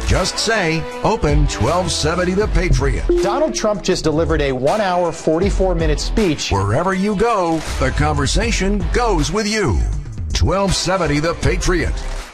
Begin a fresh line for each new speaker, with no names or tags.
Just say, open 1270 The Patriot.
Donald Trump just delivered a 1 hour, 44-minute speech.
Wherever you go, the conversation goes with you. 1270 The Patriot.